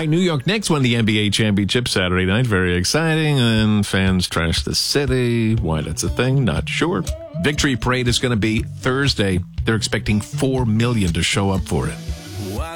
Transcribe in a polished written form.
right, New York Knicks won the NBA championship Saturday night. Very exciting. And fans trashed the city. Why that's a thing, not sure. Victory Parade is going to be Thursday. They're expecting 4 million to show up for it.